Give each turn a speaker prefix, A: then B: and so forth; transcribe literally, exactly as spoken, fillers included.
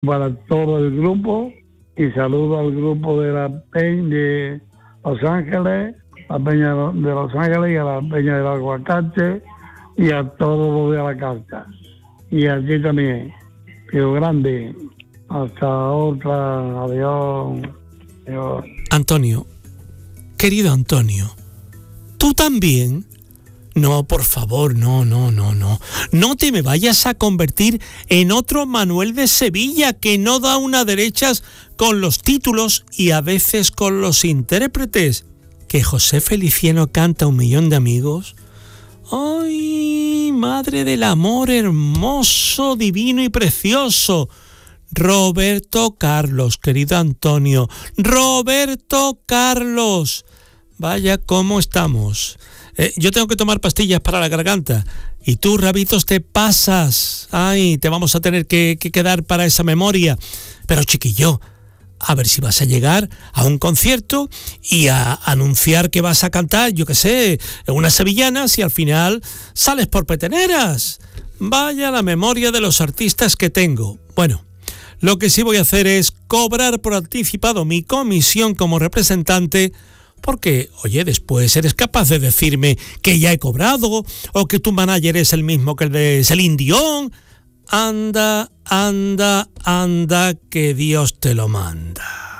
A: para todo el grupo y saludo al grupo de la Peña de Los Ángeles, la Peña de Los Ángeles y a la Peña del Aguacate y a todos los de la carta. Y aquí también, Pío Grande. Hasta otra, adiós. adiós.
B: Antonio, querido Antonio, ¿tú también? No, por favor, no, no, no, no. No te me vayas a convertir en otro Manuel de Sevilla que no da una derechas con los títulos y a veces con los intérpretes. Que José Feliciano canta Un millón de amigos. ¡Ay, madre del amor hermoso, divino y precioso! Roberto Carlos, querido Antonio. Roberto Carlos. Vaya, ¿cómo estamos? Eh, yo tengo que tomar pastillas para la garganta. Y tú, Rabitos, te pasas. Ay, te vamos a tener que, que quedar para esa memoria. Pero, chiquillo, a ver si vas a llegar a un concierto y a anunciar que vas a cantar, yo qué sé, unas sevillanas y al final sales por peteneras. Vaya la memoria de los artistas que tengo. Bueno, lo que sí voy a hacer es cobrar por anticipado mi comisión como representante. Porque, oye, después eres capaz de decirme que ya he cobrado o que tu manager es el mismo que el de Celine Dion. Anda, anda, anda, que Dios te lo manda.